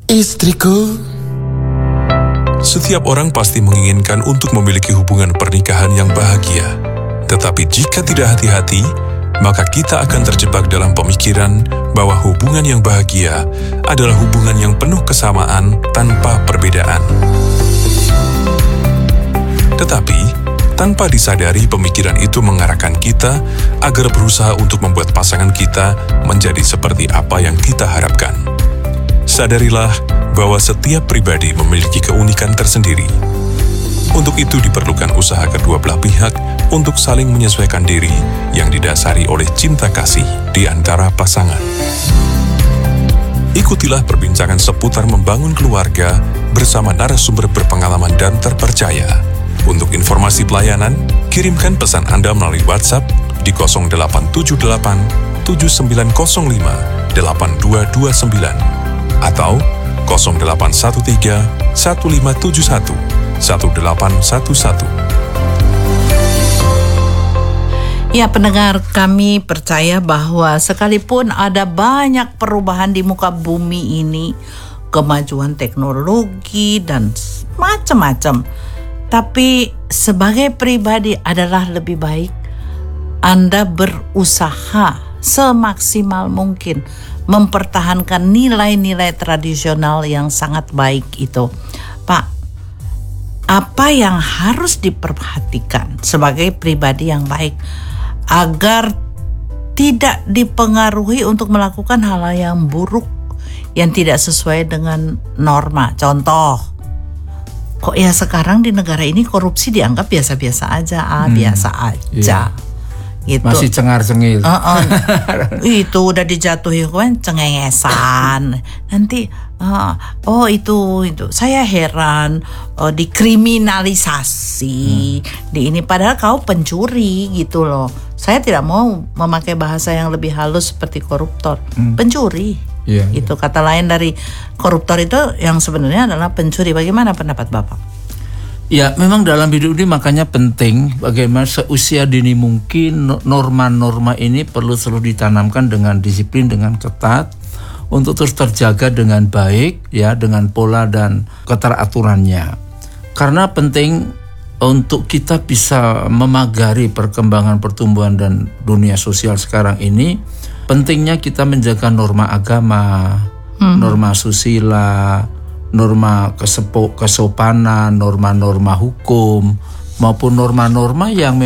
Istriku. Setiap orang pasti menginginkan untuk memiliki hubungan pernikahan yang bahagia. Tetapi jika tidak hati-hati, maka kita akan terjebak dalam pemikiran bahwa hubungan yang bahagia adalah hubungan yang penuh kesamaan tanpa perbedaan. Tetapi, tanpa disadari pemikiran itu mengarahkan kita agar berusaha untuk membuat pasangan kita menjadi seperti apa yang kita harapkan. Sadarilah bahwa setiap pribadi memiliki keunikan tersendiri. Untuk itu diperlukan usaha kedua belah pihak untuk saling menyesuaikan diri yang didasari oleh cinta kasih di antara pasangan. Ikutilah perbincangan seputar membangun keluarga bersama narasumber berpengalaman dan terpercaya. Untuk informasi pelayanan, kirimkan pesan Anda melalui WhatsApp di 0878 7905 8229 atau 0813 1571 1811. Ya, pendengar, kami percaya bahwa sekalipun ada banyak perubahan di muka bumi ini, kemajuan teknologi dan macam-macam, tapi sebagai pribadi adalah lebih baik Anda berusaha semaksimal mungkin mempertahankan nilai-nilai tradisional yang sangat baik itu. Pak, apa yang harus diperhatikan sebagai pribadi yang baik agar tidak dipengaruhi untuk melakukan hal yang buruk yang tidak sesuai dengan norma? Contoh, kok ya sekarang di negara ini korupsi dianggap biasa-biasa aja, biasa aja. Iya. Gitu. Masih cengar-cengir. Itu udah dijatuhi kan cengengesan. Nanti itu saya heran dikriminalisasi di ini, padahal kau pencuri gitu loh. Saya tidak mau memakai bahasa yang lebih halus seperti koruptor. Pencuri. Itu kata lain dari koruptor itu yang sebenarnya adalah pencuri. Bagaimana pendapat Bapak? Ya, memang dalam hidup ini makanya penting bagaimana seusia dini mungkin norma-norma ini perlu selalu ditanamkan dengan disiplin, dengan ketat untuk terus terjaga dengan baik, ya, dengan pola dan keteraturannya. Karena penting untuk kita bisa memagari perkembangan pertumbuhan dan dunia sosial sekarang ini, pentingnya kita menjaga norma agama, norma susila, norma kesopanan, norma-norma hukum, maupun norma-norma yang